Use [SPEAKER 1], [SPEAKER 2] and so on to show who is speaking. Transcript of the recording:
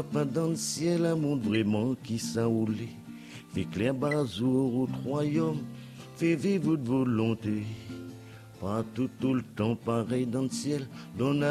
[SPEAKER 1] Pas dans le ciel, un monde vraiment qui s'enroule. Fait clair bazour au royaume, fait vivre votre volonté. Pas tout le temps pareil dans le ciel, donne